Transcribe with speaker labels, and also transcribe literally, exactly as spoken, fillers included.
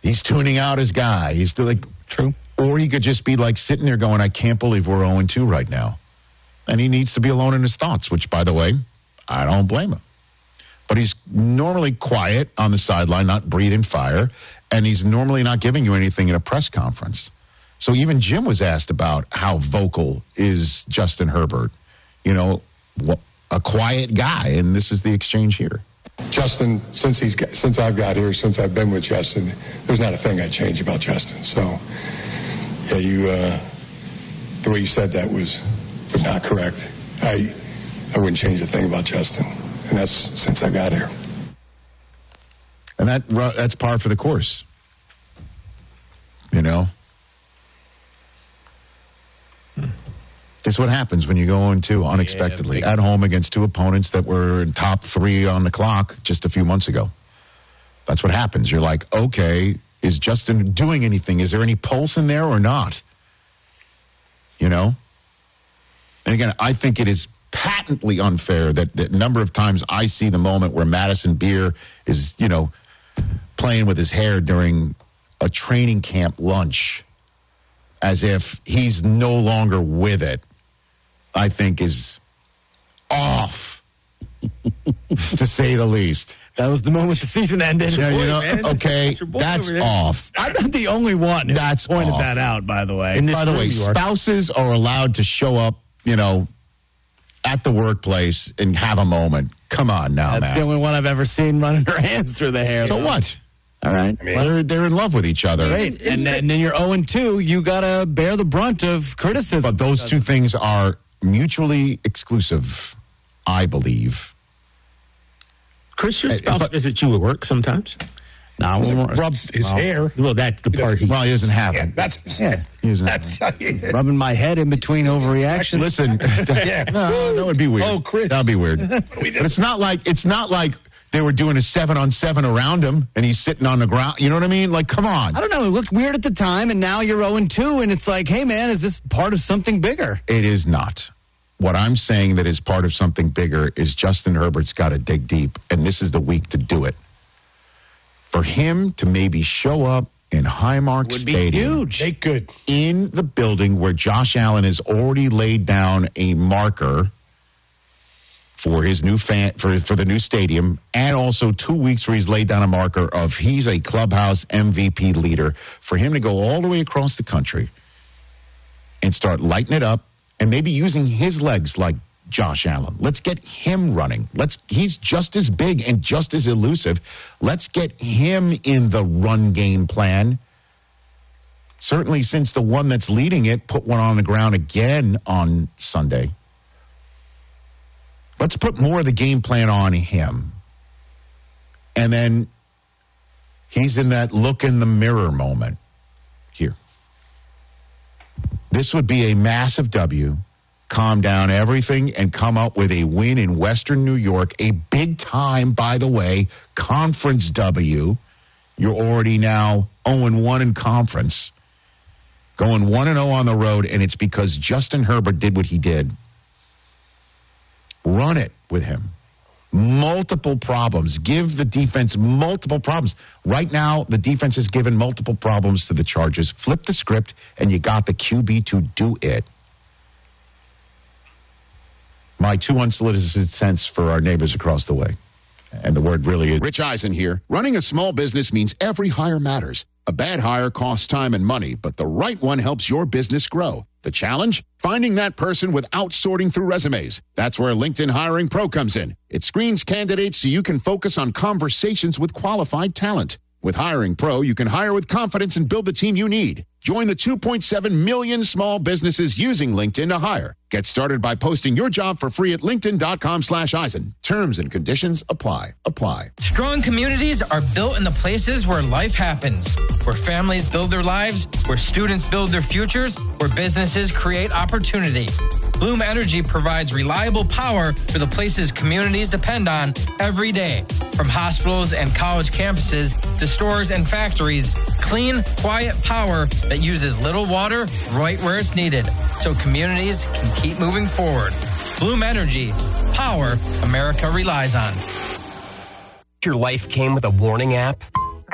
Speaker 1: He's tuning out his guy. He's still like
Speaker 2: true.
Speaker 1: Or he could just be like sitting there going, I can't believe we're oh and two right now. And he needs to be alone in his thoughts, which, by the way, I don't blame him. But he's normally quiet on the sideline, not breathing fire, and he's normally not giving you anything in a press conference. So even Jim was asked about how vocal is Justin Herbert. You know, a quiet guy, and this is the exchange here.
Speaker 3: Justin, since he's got, since I've got here, since I've been with Justin, there's not a thing I'd change about Justin. So, yeah, you, uh, the way you said that was was not correct. I, I wouldn't change a thing about Justin, and that's since I got here.
Speaker 1: And that that's par for the course. You know. Hmm. This is what happens when you go into unexpectedly yeah, at home against two opponents that were top three on the clock just a few months ago. That's what happens. You're like, okay, is Justin doing anything? Is there any pulse in there or not? You know? And again, I think it is patently unfair that the number of times I see the moment where Madison Beer is, you know, playing with his hair during a training camp lunch as if he's no longer with it. I think is off, to say the least.
Speaker 2: That was the moment the season ended.
Speaker 1: Yeah,
Speaker 2: boy,
Speaker 1: you know,
Speaker 2: man.
Speaker 1: okay, that's off.
Speaker 2: I'm not the only one who
Speaker 1: that's
Speaker 2: pointed
Speaker 1: off.
Speaker 2: that out, by the way.
Speaker 1: And by the way, spouses are allowed to show up, you know, at the workplace and have a moment. Come on now,
Speaker 2: That's
Speaker 1: man.
Speaker 2: the only one I've ever seen running her hands through the hair.
Speaker 1: So
Speaker 2: though.
Speaker 1: what?
Speaker 2: All right.
Speaker 1: I mean, they're, they're in love with each other.
Speaker 2: Right. And, and then you're oh and two, you got to bear the brunt of criticism.
Speaker 1: But those two things are mutually exclusive, I believe.
Speaker 4: Chris, your spouse uh, visits you at work sometimes?
Speaker 2: No,
Speaker 3: rubs his
Speaker 4: well,
Speaker 3: hair.
Speaker 4: Well, that's the part he...
Speaker 1: Well, he doesn't have
Speaker 3: yeah,
Speaker 1: it.
Speaker 3: That's,
Speaker 1: yeah, he doesn't
Speaker 3: that's
Speaker 1: have it.
Speaker 2: Rubbing my head in between overreaction.
Speaker 1: Listen, that, no, that would be weird.
Speaker 3: Oh, Chris.
Speaker 1: That would be weird. But it's not like it's not like they were doing a seven on seven around him and he's sitting on the ground. You know what I mean? Like, come on.
Speaker 2: I don't know. It looked weird at the time, and now you're oh and two, and it's like, hey, man, is this part of something bigger?
Speaker 1: It is not. What I'm saying that is part of something bigger is Justin Herbert's got to dig deep, and this is the week to do it. For him to maybe show up in Highmark
Speaker 2: Would
Speaker 1: Stadium,
Speaker 2: be huge.
Speaker 3: They could.
Speaker 1: in the building where Josh Allen has already laid down a marker for his new fan for for the new stadium, and also two weeks where he's laid down a marker of he's a clubhouse M V P leader. For him to go all the way across the country and start lighting it up, and maybe using his legs like Josh Allen. Let's get him running. Let's. He's just as big and just as elusive. Let's get him in the run game plan. Certainly since the one that's leading it put one on the ground again on Sunday. Let's put more of the game plan on him. And then he's in that look in the mirror moment here. This would be a massive W. Calm down everything and come up with a win in Western New York. A big time, by the way, conference W. You're already now oh and one in conference. Going one and oh on the road, and it's because Justin Herbert did what he did. Run it with him. Multiple problems. Give the defense multiple problems. Right now, the defense has given multiple problems to the Chargers. Flip the script, and you got the Q B to do it. My two unsolicited cents for our neighbors across the way. And the word really is. Rich Eisen here. Running a small business means every hire matters. A bad hire costs time and money, but the right one helps your business grow. The challenge? Finding that person without sorting through resumes. That's where LinkedIn Hiring Pro comes in. It screens candidates so you can focus on conversations with qualified talent. With Hiring Pro, you can hire with confidence and build the team you need. Join the two point seven million small businesses using LinkedIn to hire. Get started by posting your job for free at linkedin.com slash Eisen. Terms and conditions apply. Apply.
Speaker 5: Strong communities are built in the places where life happens, where families build their lives, where students build their futures, where businesses create opportunity. Bloom Energy provides reliable power for the places communities depend on every day. From hospitals and college campuses to stores and factories, clean, quiet power that uses little water right where it's needed, so communities can keep moving forward. Bloom Energy, power America relies on.
Speaker 6: Your life came with a warning app?